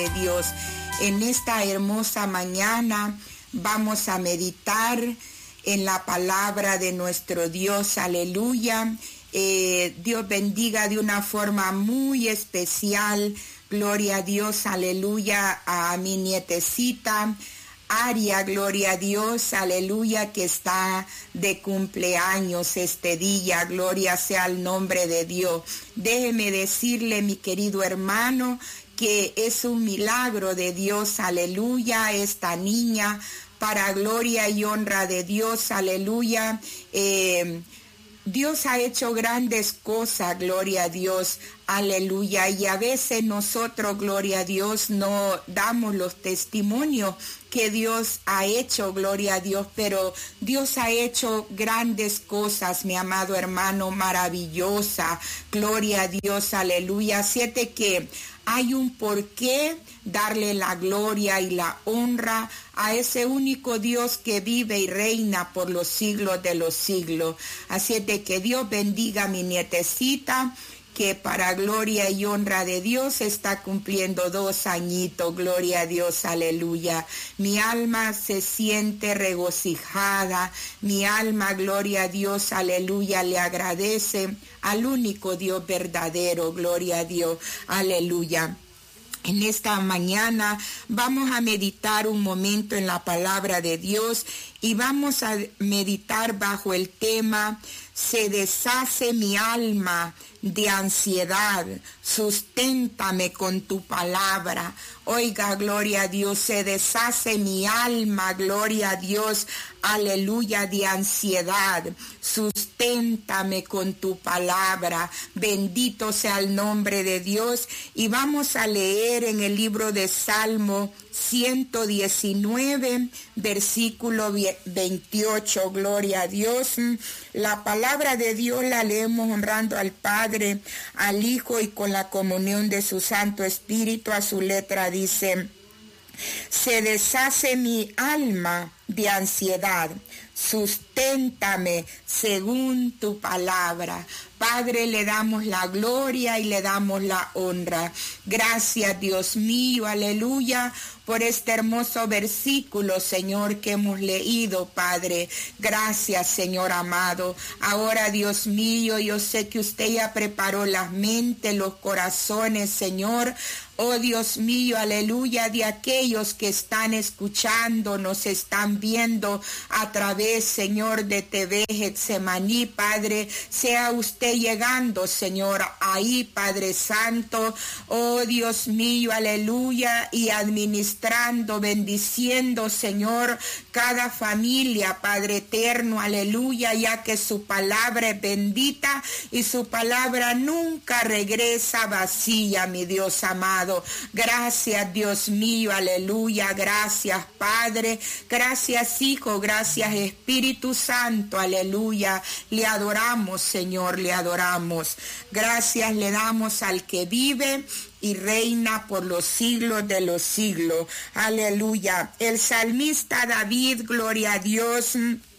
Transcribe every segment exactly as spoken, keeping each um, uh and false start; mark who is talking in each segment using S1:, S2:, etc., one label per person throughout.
S1: de Dios. En esta hermosa mañana vamos a meditar en la palabra de nuestro Dios, aleluya. Eh, Dios bendiga de una forma muy especial, gloria a Dios, aleluya, a mi nietecita Aria, gloria a Dios, aleluya, que está de cumpleaños este día, gloria sea al nombre de Dios. Déjeme decirle, mi querido hermano, que es un milagro de Dios, aleluya, esta niña, para gloria y honra de Dios, aleluya. Eh, Dios ha hecho grandes cosas, gloria a Dios, aleluya, y a veces nosotros, gloria a Dios, no damos los testimonios que Dios ha hecho, gloria a Dios, pero Dios ha hecho grandes cosas, mi amado hermano, maravillosa, gloria a Dios, aleluya. Siete que hay un porqué darle la gloria y la honra a ese único Dios que vive y reina por los siglos de los siglos. Así de que Dios bendiga a mi nietecita, que para gloria y honra de Dios está cumpliendo dos añitos, gloria a Dios, aleluya. Mi alma se siente regocijada, mi alma, gloria a Dios, aleluya, le agradece al único Dios verdadero, gloria a Dios, aleluya. En esta mañana vamos a meditar un momento en la palabra de Dios y vamos a meditar bajo el tema: se deshace mi alma de ansiedad, susténtame con tu palabra. Oiga, gloria a Dios, se deshace mi alma, gloria a Dios, aleluya, de ansiedad, susténtame con tu palabra, bendito sea el nombre de Dios. Y vamos a leer en el libro de Salmo ciento diecinueve, versículo veintiocho, gloria a Dios. La palabra de Dios la leemos honrando al Padre, al Hijo y con la comunión de su Santo Espíritu. A su letra dice: se deshace mi alma de ansiedad, susténtame según tu palabra. Padre, le damos la gloria y le damos la honra. Gracias, Dios mío, aleluya, por este hermoso versículo, Señor, que hemos leído, Padre. Gracias, Señor amado. Ahora, Dios mío, yo sé que usted ya preparó las mentes, los corazones, Señor. Oh Dios mío, aleluya, de aquellos que están escuchando, nos están viendo a través, Señor, de T V Getsemaní, Padre, sea usted llegando, Señor, ahí, Padre Santo, oh Dios mío, aleluya, y administrando, bendiciendo, Señor, cada familia, Padre eterno, aleluya, ya que su palabra es bendita y su palabra nunca regresa vacía, mi Dios amado. Gracias, Dios mío, aleluya, gracias, Padre, gracias, Hijo, gracias, Espíritu Santo, aleluya, le adoramos, Señor, le adoramos. Gracias le damos al que vive y reina por los siglos de los siglos, aleluya. El salmista David, gloria a Dios,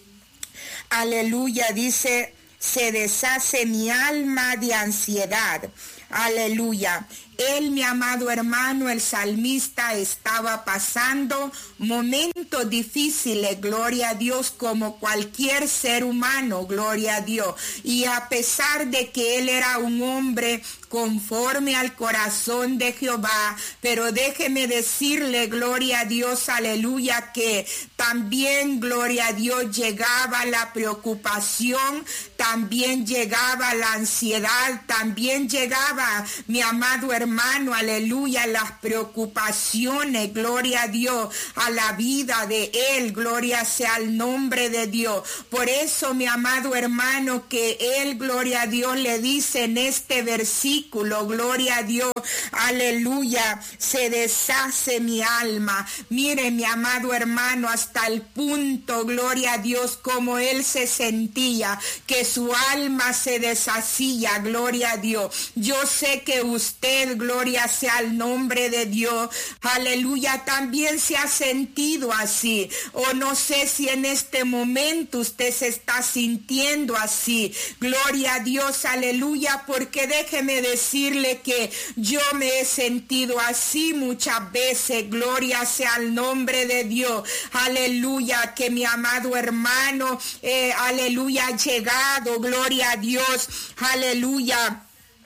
S1: aleluya, dice: se deshace mi alma de ansiedad, aleluya. Él, mi amado hermano, el salmista, estaba pasando momentos difíciles, gloria a Dios, como cualquier ser humano, gloria a Dios. Y a pesar de que él era un hombre conforme al corazón de Jehová, pero déjeme decirle, gloria a Dios, aleluya, que también, gloria a Dios, llegaba la preocupación, también llegaba la ansiedad, también llegaba, mi amado hermano, Hermano, aleluya, las preocupaciones, gloria a Dios, a la vida de él, gloria sea al nombre de Dios. Por eso, mi amado hermano, que él, gloria a Dios, le dice en este versículo, gloria a Dios, aleluya, se deshace mi alma. Mire, mi amado hermano, hasta el punto, gloria a Dios, como él se sentía, que su alma se deshacía, gloria a Dios. Yo sé que usted, gloria sea el nombre de Dios. Aleluya, también se ha sentido así, o no sé si en este momento usted se está sintiendo así. Gloria a Dios, aleluya, porque déjeme decirle que yo me he sentido así muchas veces. Gloria sea el nombre de Dios. Aleluya, que mi amado hermano, eh, aleluya, ha llegado. Gloria a Dios, aleluya.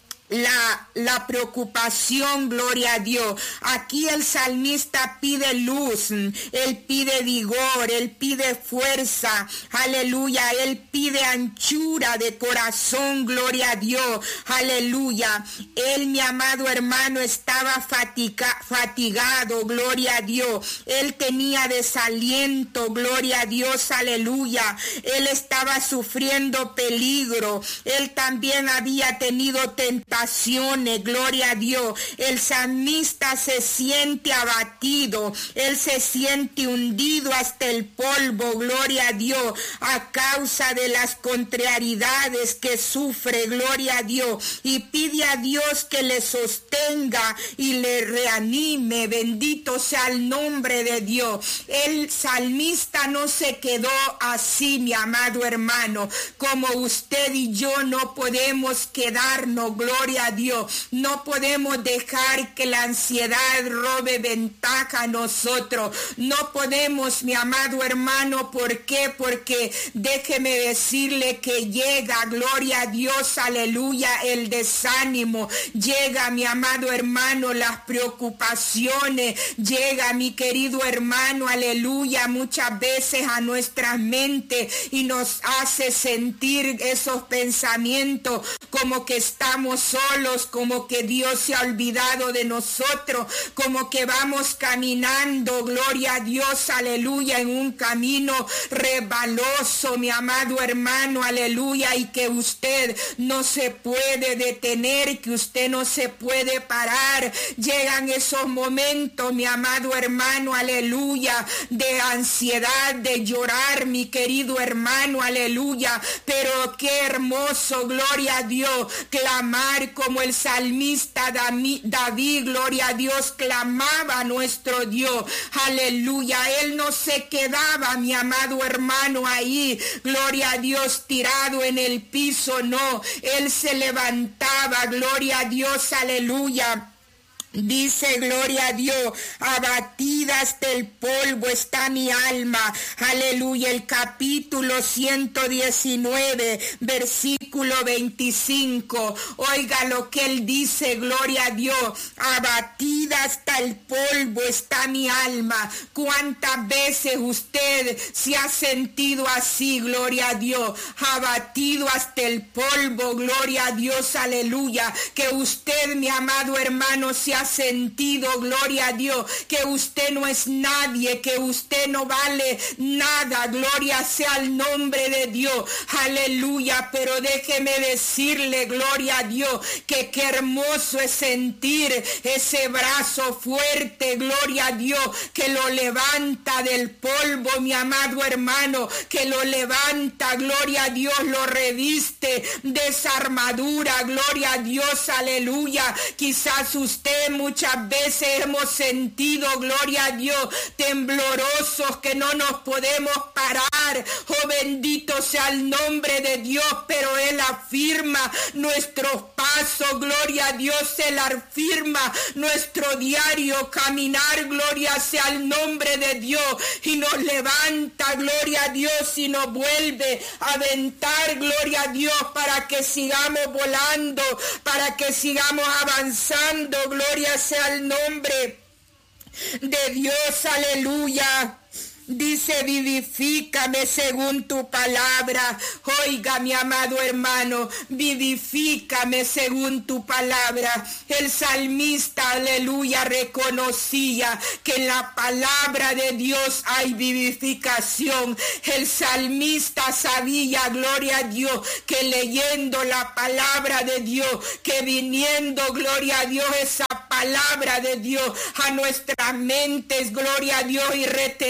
S1: La, la preocupación, gloria a Dios. Aquí el salmista pide luz, él pide vigor, él pide fuerza, aleluya, él pide anchura de corazón, gloria a Dios, aleluya. Él, mi amado hermano, estaba fatiga, fatigado, gloria a Dios. Él tenía desaliento, gloria a Dios, aleluya. Él estaba sufriendo peligro, él también había tenido tentación. Gloria a Dios. El salmista se siente abatido, él se siente hundido hasta el polvo, gloria a Dios, a causa de las contrariedades que sufre, gloria a Dios, y pide a Dios que le sostenga y le reanime. Bendito sea el nombre de Dios. El salmista no se quedó así, mi amado hermano, como usted y yo no podemos quedarnos, gloria a Dios. No podemos dejar que la ansiedad robe ventaja a nosotros. No podemos, mi amado hermano. ¿Por qué? Porque déjeme decirle que llega, gloria a Dios, aleluya, el desánimo. Llega, mi amado hermano, las preocupaciones. Llega, mi querido hermano, aleluya, muchas veces a nuestra mente y nos hace sentir esos pensamientos como que estamos solos, como que Dios se ha olvidado de nosotros, como que vamos caminando, gloria a Dios, aleluya, en un camino resbaloso, mi amado hermano, aleluya, y que usted no se puede detener, que usted no se puede parar. Llegan esos momentos, mi amado hermano, aleluya, de ansiedad, de llorar, mi querido hermano, aleluya, pero qué hermoso, gloria a Dios, clamar como el salmista David, gloria a Dios, clamaba a nuestro Dios, aleluya. Él no se quedaba, mi amado hermano, ahí, gloria a Dios, tirado en el piso, no, él se levantaba, gloria a Dios, aleluya. Dice, gloria a Dios, abatida hasta el polvo está mi alma, aleluya. El capítulo ciento diecinueve, versículo veinticinco, oiga lo que él dice, gloria a Dios, abatida hasta el polvo está mi alma. ¿Cuántas veces usted se ha sentido así, gloria a Dios, abatido hasta el polvo, gloria a Dios, aleluya? Que usted, mi amado hermano, se ha sentido, gloria a Dios, que usted no es nadie, que usted no vale nada, gloria sea el nombre de Dios, aleluya. Pero déjeme decirle, gloria a Dios, que qué hermoso es sentir ese brazo fuerte, gloria a Dios, que lo levanta del polvo, mi amado hermano, que lo levanta, gloria a Dios, lo reviste de esa armadura, gloria a Dios, aleluya. Quizás usted muchas veces hemos sentido, gloria a Dios, temblorosos, que no nos podemos parar. Oh, bendito sea el nombre de Dios, pero Él afirma nuestros pasos, gloria a Dios, Él afirma nuestro diario caminar, gloria sea el nombre de Dios, y nos levanta, gloria a Dios, y nos vuelve a aventar, gloria a Dios, para que sigamos volando, para que sigamos avanzando, gloria sea el nombre de Dios, aleluya. Dice, vivifícame según tu palabra. Oiga, mi amado hermano, vivifícame según tu palabra. El salmista, aleluya, reconocía que en la palabra de Dios hay vivificación. El salmista sabía, gloria a Dios, que leyendo la palabra de Dios, que viniendo, gloria a Dios, esa palabra de Dios a nuestras mentes, gloria a Dios, y reteniendo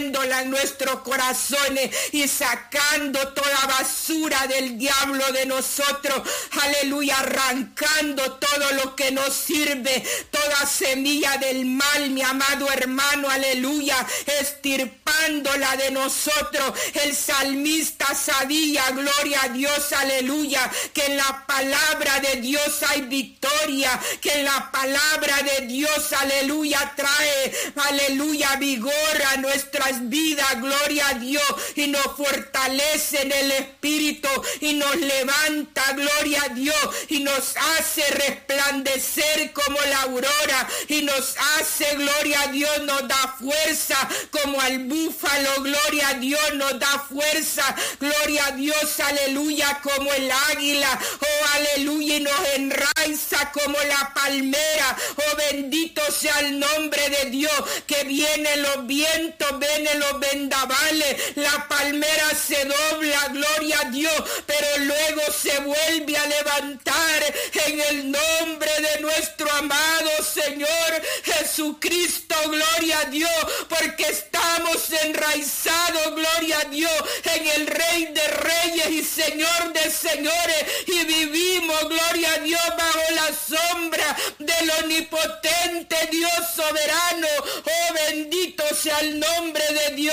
S1: removiéndola en nuestros corazones y sacando toda basura del diablo de nosotros, aleluya, arrancando todo lo que nos sirve, toda semilla del mal, mi amado hermano, aleluya, estirpándola de nosotros. El salmista sabía, gloria a Dios, aleluya, que en la palabra de Dios hay victoria, que en la palabra de Dios, aleluya, trae, aleluya, vigor a nuestras vidas, gloria a Dios, y nos fortalece en el espíritu y nos levanta, gloria a Dios, y nos hace resplandecer como la aurora y nos hace, gloria a Dios, nos da fuerza como al búfalo, gloria a Dios, nos da fuerza, gloria a Dios, aleluya, como el águila, oh aleluya, y nos enraiza como la palmera, oh bendito sea el nombre de Dios, que vienen los vientos, vienen los vendavales, la palmera se dobla, gloria a Dios, pero luego se vuelve a levantar en el nombre de nuestro amado Señor Jesucristo, gloria a Dios, porque estamos enraizados, gloria a Dios, en el Rey de Reyes y Señor de Señores, y vivimos, gloria a Dios, bajo la sombra del omnipotente Dios soberano. Oh, bendito sea el nombre de Dios.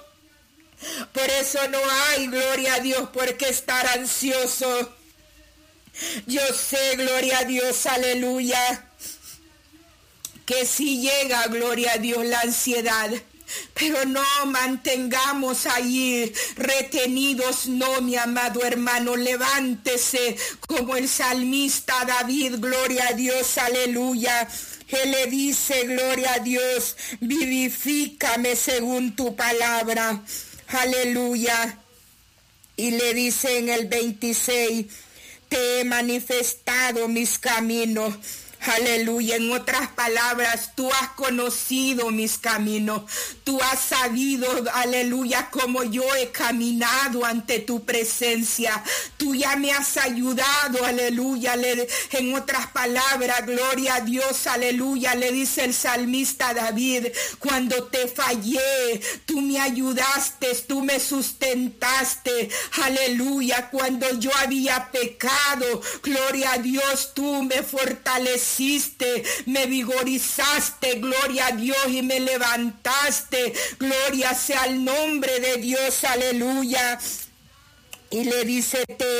S1: Por eso no hay, gloria a Dios, por qué estar ansioso. Yo sé, gloria a Dios, aleluya, que si llega, gloria a Dios, la ansiedad, pero no mantengamos ahí retenidos, no, mi amado hermano, levántese como el salmista David, gloria a Dios, aleluya. Él le dice, gloria a Dios, vivifícame según tu palabra, aleluya. Y le dice en el veintiséis, te he manifestado mis caminos. Aleluya, en otras palabras, tú has conocido mis caminos, tú has sabido, aleluya, cómo yo he caminado ante tu presencia, tú ya me has ayudado, aleluya, le, en otras palabras, gloria a Dios, aleluya, le dice el salmista David, cuando te fallé, tú me ayudaste, tú me sustentaste, aleluya, cuando yo había pecado, gloria a Dios, tú me fortaleciste, me vigorizaste, gloria a Dios, y me levantaste, gloria sea el nombre de Dios, aleluya. Y le dice, te